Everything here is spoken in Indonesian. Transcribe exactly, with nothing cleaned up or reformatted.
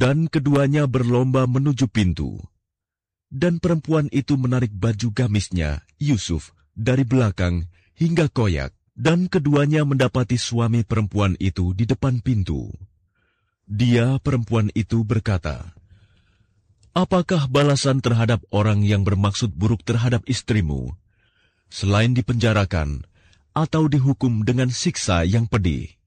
Dan keduanya berlomba menuju pintu. Dan perempuan itu menarik baju gamisnya, Yusuf, dari belakang hingga koyak. Dan keduanya mendapati suami perempuan itu di depan pintu. Dia, perempuan itu, berkata, "Apakah balasan terhadap orang yang bermaksud buruk terhadap istrimu, selain dipenjarakan atau dihukum dengan siksa yang pedih?"